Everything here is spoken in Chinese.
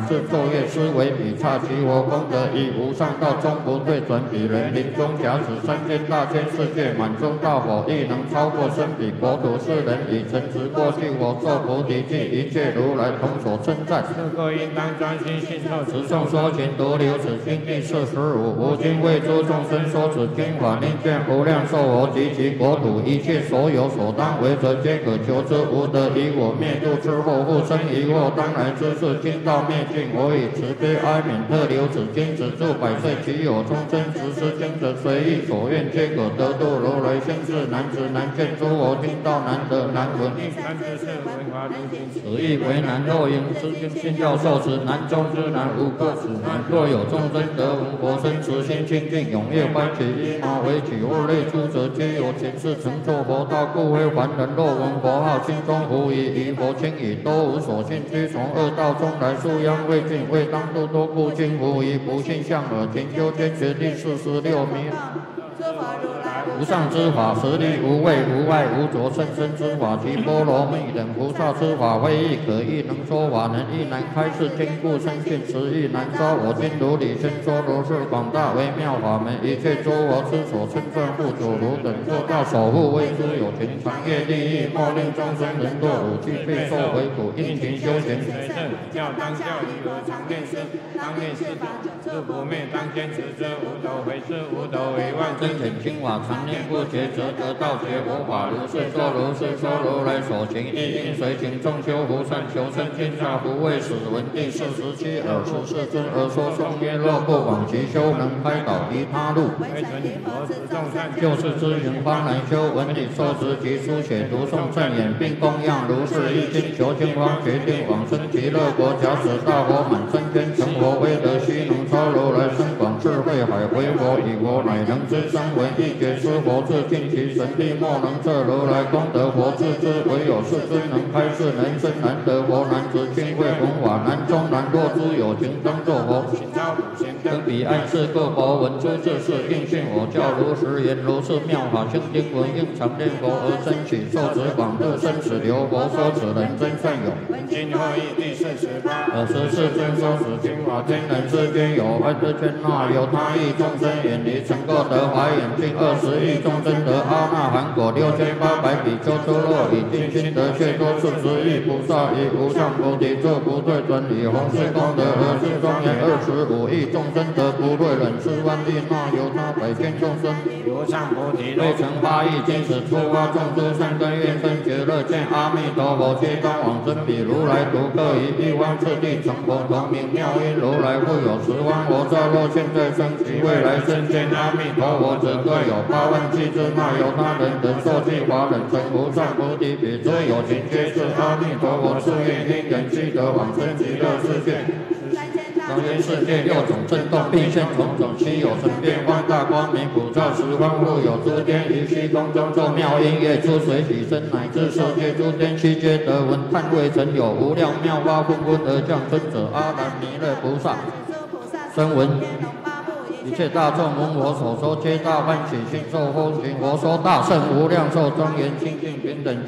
自作业思维比差，其我功德以无上道终不退转，彼人临终假使三千大千世界满中大佛，亦能超过身彼国土世人以诚实过去我受菩提记，一切如来同所称赞。是故应当专心信受持诵说勤读留此经第45。吾今为诸众生说此经法，令见无量寿佛及其国土一切所有所当为者，皆可求之。无得以我灭度之后复生疑惑，当来之事经道灭尽，我以慈悲哀悯特留此经，止住百岁，其有众生实施经者，随意所愿，皆可得度。如来先世难知难见，诸佛听道难得难闻，应三知是文华如经，此意为难。若应知经信教受持，难中之难，无过此难。若有众生得闻佛身，慈心清净，踊跃欢喜，依毛为起物类诸者，皆有前世成就佛道，故非凡人。若闻佛号，心中无疑，疑佛轻已，都无所信，须从恶道中来，素殃未尽，未当度多故今无疑，不信向耳，勤修坚决第46名。无上之法，实力无畏无碍无着，甚深之法，其波罗蜜等菩萨之法，非亦可亦能说法，能亦难开示，坚固深信，实亦难招。我今如理宣说，如是广大微妙法门，一切诸佛之所称赞护主，如等做道守护，为诸有情长业利益，莫令众生人堕五趣，备受为苦，应勤修行。随正教当教以何常念师，当念师自不灭，当坚持之。无斗回师，无斗为万真显清法，常念不绝，则得道觉佛法。如是说，如是说，如来所行，亦应随行。众修福善，求生天下，不畏死。闻第47尔时世尊而说颂曰：若不往其修，能开导于他路。为准你佛持众善，就是知行方能修。闻你受持及书写读诵正言，并供养如是一经，求经方决定往生极乐国。假使大佛满身天成佛，威德须能超如来深广智慧海，回佛以佛乃能知声闻一觉知佛智尽其神力，莫能测如来功德佛智之。唯有世尊能开示人生难得佛，难知亲慧弘法难中难。若诸有情当作佛，登彼岸是各佛闻诸智事，应信我教如实言。如是妙法清经文，应常念佛而生起，受持广度生死流。佛说此人真善友。今后义第48。尔时世尊说此经法，天人之间有爱之圈那有他意众生远离，曾过得华眼净20亿众生得阿那含果6800比丘诸洛，以尽心得却多40亿菩萨，以无上菩提作不退转，以弘誓功德而是庄严25亿众生得不退忍4万亿那有他百千众生，无上菩提若成8亿，今时出发众诸善根愿生觉乐，见阿弥陀佛皆当往生彼如来独各以1万次第成佛，同名妙音如来复有10万佛刹，若现在生其未来生见阿弥陀佛者，各有8万计之那由他人等受记法忍成无上菩提彼诸有情皆是阿弥陀佛誓愿因缘须得往生极乐世界。当愿世界6种震动，并现种种稀有神变，放大光明普照十方，复有诸天于虚空中奏妙音乐，出水起身，乃至世界诸天悉皆得闻。叹未曾有无量妙法纷纷而降生者，阿难弥勒菩萨声闻一切大众闻我所说，皆大欢喜，信受奉行。我说大圣无量寿庄严清净平等